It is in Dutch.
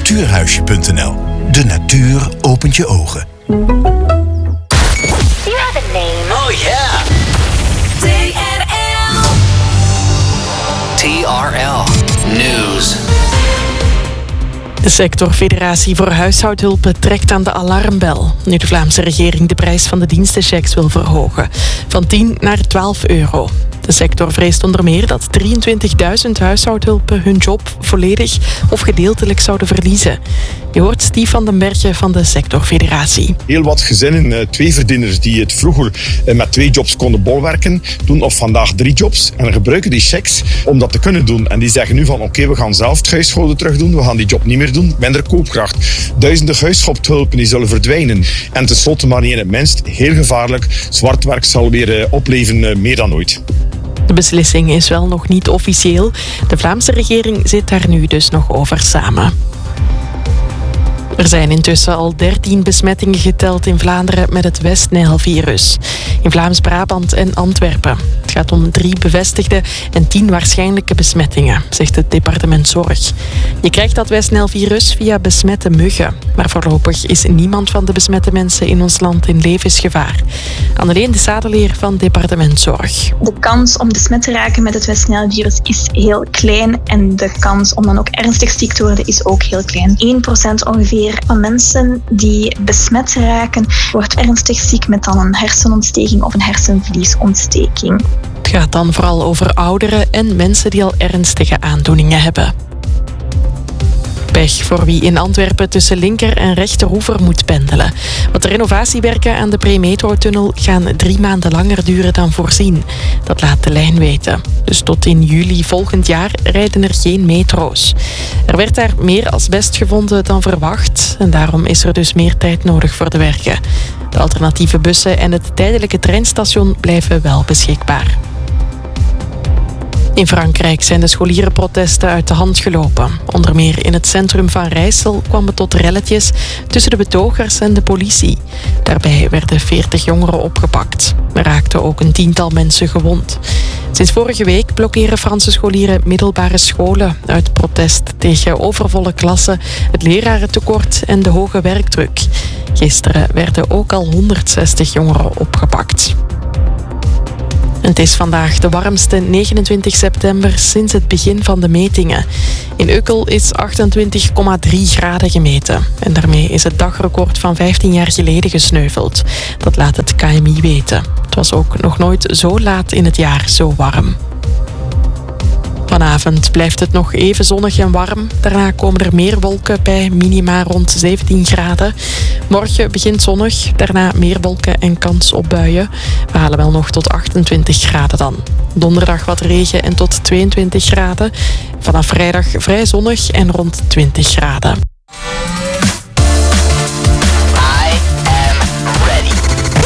Natuurhuisje.nl. De natuur opent je ogen. You have a name. Oh yeah. TRL Nieuws. De sectorfederatie voor huishoudhulpen trekt aan de alarmbel. Nu de Vlaamse regering de prijs van de dienstenchecks wil verhogen. Van 10 naar 12 euro. De sector vreest onder meer dat 23.000 huishoudhulpen hun job volledig of gedeeltelijk zouden verliezen. Je hoort Steve van den Bergen van de sectorfederatie. Heel wat gezinnen, 2 verdieners die het vroeger met 2 jobs konden bolwerken, doen of vandaag 3 jobs en gebruiken die checks om dat te kunnen doen. En die zeggen nu van oké, we gaan zelf het huishouden terug doen, we gaan die job niet meer doen, minder koopkracht. Duizenden huishoudhulpen die zullen verdwijnen. En tenslotte maar niet in het minst, heel gevaarlijk, zwart werk zal weer opleven meer dan ooit. De beslissing is wel nog niet officieel. De Vlaamse regering zit daar nu dus nog over samen. Er zijn intussen al 13 besmettingen geteld in Vlaanderen met het West-Nijl-virus. In Vlaams-Brabant en Antwerpen. Het gaat om 3 bevestigde en 10 waarschijnlijke besmettingen, zegt het departement Zorg. Je krijgt dat West-Nijl-virus via besmette muggen. Maar voorlopig is niemand van de besmette mensen in ons land in levensgevaar. Anneleen de Zadeleer van departement Zorg. De kans om besmet te raken met het West-Nijl-virus is heel klein. En de kans om dan ook ernstig ziek te worden is ook heel klein. 1% ongeveer van mensen die besmet raken, wordt ernstig ziek met dan een hersenontsteking of een hersenvliesontsteking. Het gaat dan vooral over ouderen en mensen die al ernstige aandoeningen hebben. Pech voor wie in Antwerpen tussen linker en rechteroever moet pendelen. Want de renovatiewerken aan de Premetro-tunnel gaan 3 maanden langer duren dan voorzien. Dat laat de lijn weten. Dus tot in juli volgend jaar rijden er geen metro's. Er werd daar meer asbest gevonden dan verwacht. En daarom is er dus meer tijd nodig voor de werken. De alternatieve bussen en het tijdelijke treinstation blijven wel beschikbaar. In Frankrijk zijn de scholierenprotesten uit de hand gelopen. Onder meer in het centrum van Rijssel kwam het tot relletjes tussen de betogers en de politie. Daarbij werden 40 jongeren opgepakt. Er raakten ook een 10-tal mensen gewond. Sinds vorige week blokkeren Franse scholieren middelbare scholen uit protest tegen overvolle klassen, het lerarentekort en de hoge werkdruk. Gisteren werden ook al 160 jongeren opgepakt. Het is vandaag de warmste 29 september sinds het begin van de metingen. In Ukkel is 28,3 graden gemeten. En daarmee is het dagrecord van 15 jaar geleden gesneuveld. Dat laat het KMI weten. Het was ook nog nooit zo laat in het jaar zo warm. Vanavond blijft het nog even zonnig en warm. Daarna komen er meer wolken bij minima rond 17 graden. Morgen begint zonnig, daarna meer wolken en kans op buien. We halen wel nog tot 28 graden dan. Donderdag wat regen en tot 22 graden. Vanaf vrijdag vrij zonnig en rond 20 graden.